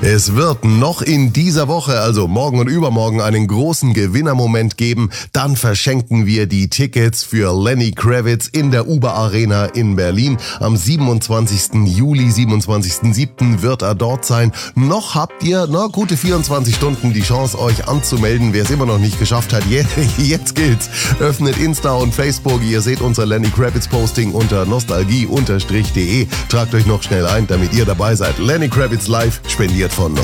Es wird noch in dieser Woche, also morgen und übermorgen, einen großen Gewinnermoment geben. Dann verschenken wir die Tickets für Lenny Kravitz in der Uber Arena in Berlin. Am 27. Juli, 27.07. wird er dort sein. Noch habt ihr gute 24 Stunden die Chance, euch anzumelden. Wer es immer noch nicht geschafft hat, jetzt gilt's. Öffnet Insta und Facebook. Ihr seht unser Lenny Kravitz Posting unter nostalgie_de. Tragt euch noch schnell ein, damit ihr dabei seid. Lenny Kravitz live, spendiert von Nostalgie.